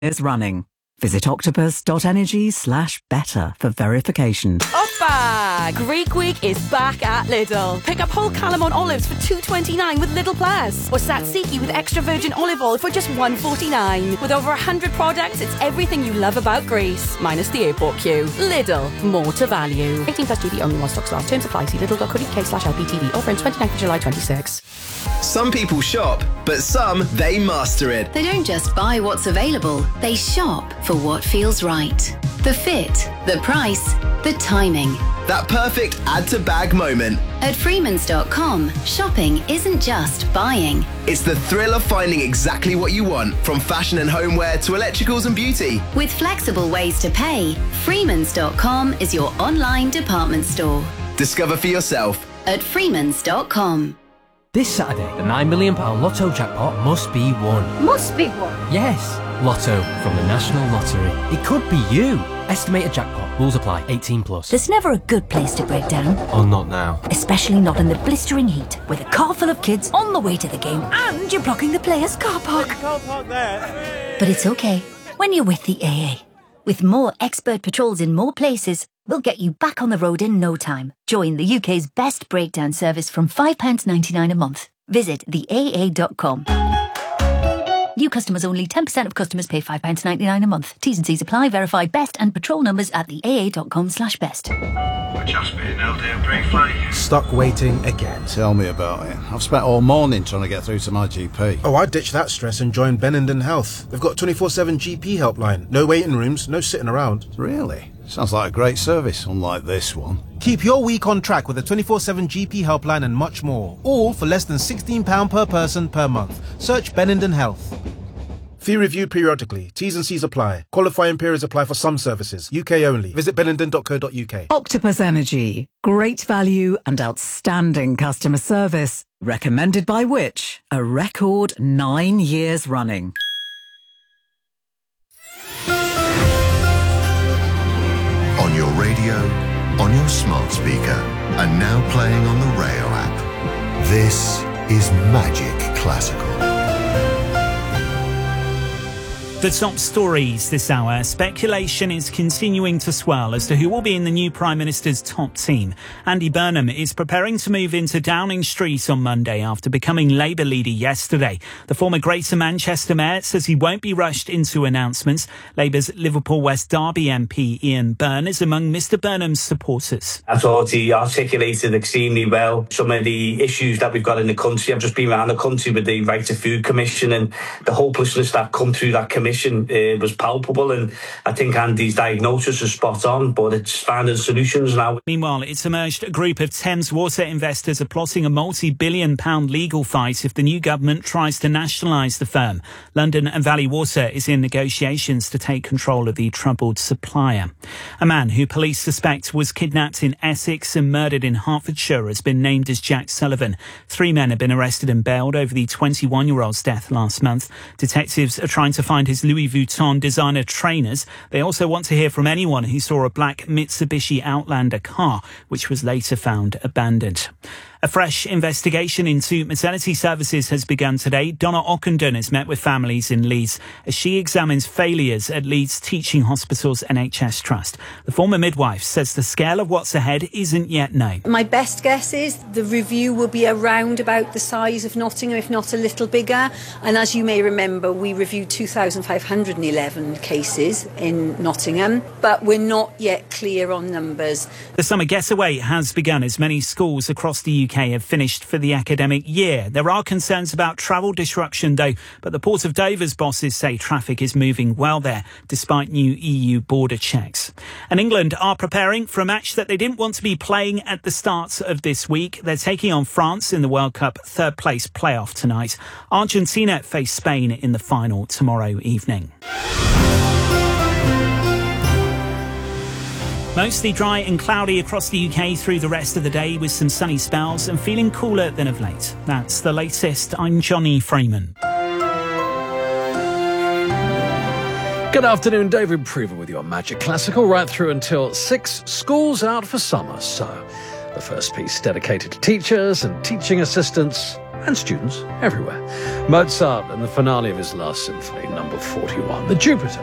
is running. Visit octopus.energy/better for verification. Oppa! Greek Week is back at Lidl. Pick up whole Calamon olives for $2.29 with Lidl Plus. Or Tzatziki with extra virgin olive oil for just $1.49. With over 100 products, it's everything you love about Greece. Minus the airport queue. Lidl. More to value. 18 plus GB only while stocks last. Terms apply. See lidl.co.uk/LPTV. Offer in 29th of July 26. Some people shop, but some, they master it. They don't just buy what's available, they shop for what feels right. The fit, the price, the timing. That perfect add-to-bag moment. At Freemans.com, shopping isn't just buying. It's the thrill of finding exactly what you want, from fashion and homeware to electricals and beauty. With flexible ways to pay, Freemans.com is your online department store. Discover for yourself at Freemans.com. This Saturday, the £9 million Lotto jackpot must be won. Must be won? Yes, Lotto from the National Lottery. It could be you. Estimated jackpot. Rules apply. 18 plus. There's never a good place to break down. Oh, not now. Especially not in the blistering heat, with a car full of kids on the way to the game and you're blocking the players' car park. You can't park there. But it's okay when you're with the AA. With more expert patrols in more places, we'll get you back on the road in no time. Join the UK's best breakdown service from £5.99 a month. Visit theaa.com. New customers only. 10% of customers pay £5.99 a month. T's and C's apply. Verify best and patrol numbers at theaa.com/best. We're just being held here briefly. Stuck waiting again. Tell me about it. I've spent all morning trying to get through to my GP. Oh, I ditched that stress and joined Benenden Health. They've got 24/7 GP helpline. No waiting rooms, no sitting around. Really? Sounds like a great service, unlike this one. Keep your week on track with a 24/7 GP helpline and much more. All for less than £16 per person per month. Search Benenden Health. Fee reviewed periodically. T's and C's apply. Qualifying periods apply for some services. UK only. Visit benenden.co.uk. Octopus Energy. Great value and outstanding customer service. Recommended by which? A record 9 years running. On your radio, on your smart speaker, and now playing on the Rayo app. This is Magic Classical. The top stories this hour. Speculation is continuing to swell as to who will be in the new Prime Minister's top team. Andy Burnham is preparing to move into Downing Street on Monday after becoming Labour leader yesterday. The former Greater Manchester Mayor says he won't be rushed into announcements. Labour's Liverpool West Derby MP Ian Byrne is among Mr Burnham's supporters. I thought he articulated extremely well some of the issues that we've got in the country. I've just been around the country with the Right to Food Commission, and the hopelessness that come through that commission was palpable, and I think Andy's diagnosis is spot on, but it's finding solutions now. Meanwhile, it's emerged a group of Thames Water investors are plotting a multi-billion-pound legal fight if the new government tries to nationalise the firm. London and Valley Water is in negotiations to take control of the troubled supplier. A man who police suspect was kidnapped in Essex and murdered in Hertfordshire has been named as Jack Sullivan. 3 men have been arrested and bailed over the 21-year-old's death last month. Detectives are trying to find his Louis Vuitton designer trainers. They also want to hear from anyone who saw a black Mitsubishi Outlander car, which was later found abandoned. A fresh investigation into maternity services has begun today. Donna Ockenden has met with families in Leeds as she examines failures at Leeds Teaching Hospitals NHS Trust. The former midwife says the scale of what's ahead isn't yet known. My best guess is the review will be around about the size of Nottingham, if not a little bigger. And as you may remember, we reviewed 2,511 cases in Nottingham, but we're not yet clear on numbers. The summer getaway has begun as many schools across the UK have finished for the academic year. There are concerns about travel disruption though, but the Port of Dover's bosses say traffic is moving well there despite new EU border checks. And England are preparing for a match that they didn't want to be playing at the start of this week. They're taking on France in the World Cup third place playoff tonight. Argentina face Spain in the final tomorrow evening. Mostly dry and cloudy across the UK through the rest of the day with some sunny spells and feeling cooler than of late. That's the latest. I'm Johnny Freeman. Good afternoon, David Prever with your Magic Classical right through until 6. Schools out for summer, so the first piece dedicated to teachers and teaching assistants and students everywhere. Mozart and the finale of his last symphony, number 41, the Jupiter